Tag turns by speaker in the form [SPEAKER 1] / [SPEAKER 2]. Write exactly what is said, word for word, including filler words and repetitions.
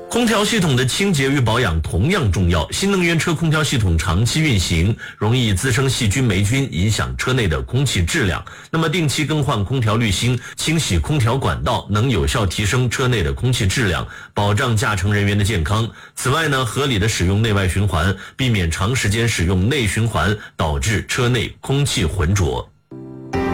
[SPEAKER 1] 空调系统的清洁与保养同样重要。新能源车空调系统长期运行，容易滋生细菌、霉菌，影响车内的空气质量。那么定期更换空调滤芯，清洗空调管道，能有效提升车内的空气质量，保障驾乘人员的健康。此外呢，合理的使用内外循环，避免长时间使用内循环导致车内空气浑浊。